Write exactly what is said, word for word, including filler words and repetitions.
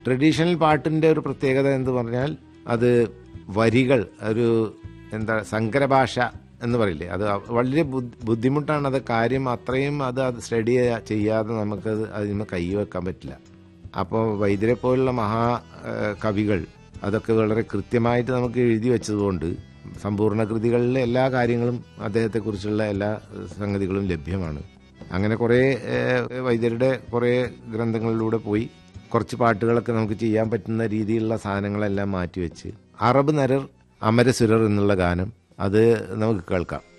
Traditional പാട്ടിൻ്റെ ഒരു പ്രത്യേകത എന്ന് പറഞ്ഞാൽ അത് വരികൾ ഒരു എന്താ സങ്കരഭാഷ എന്ന് പറയില്ലേ, അത് വളരെ ബുദ്ധിമുട്ടാണ്. അത് കാര്യം അത്രയും അത് അത് സ്റ്റഡി ചെയ്യാതെ നമുക്കത് അതിന് കൈ വെക്കാൻ പറ്റില്ല. അപ്പോൾ വൈദ്യരെ പോലുള്ള മഹാ കവികൾ അതൊക്കെ വളരെ കൃത്യമായിട്ട് നമുക്ക് എഴുതി വെച്ചതുകൊണ്ട് സമ്പൂർണ്ണ കൃതികളിലെ എല്ലാ കാര്യങ്ങളും അദ്ദേഹത്തെക്കുറിച്ചുള്ള എല്ലാ സംഗതികളും ലഭ്യമാണ്. അങ്ങനെ കുറേ വൈദ്യരുടെ കുറേ ഗ്രന്ഥങ്ങളിലൂടെ പോയി കുറച്ച് പാട്ടുകളൊക്കെ നമുക്ക് ചെയ്യാൻ പറ്റുന്ന രീതിയിലുള്ള സാധനങ്ങളെല്ലാം മാറ്റിവെച്ച് അറബ് നരർ അമരസുരർ എന്നുള്ള ഗാനം അത് നമുക്ക് കേൾക്കാം.